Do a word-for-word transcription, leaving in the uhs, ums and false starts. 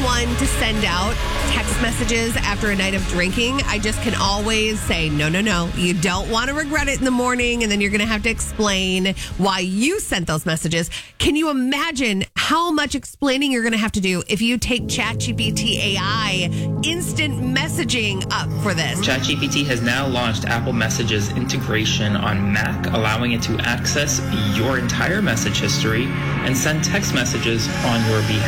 one to send out text messages after a night of drinking. I just can always say, no, no, no. You don't want to regret it in the morning, and then you're going to have to explain why you sent those messages. Can you imagine how much explaining you're going to have to do if you take ChatGPT A I instant messaging up for this? ChatGPT has now launched Apple Messages integration on Mac, allowing it to access your entire message history and send text messages on your behalf.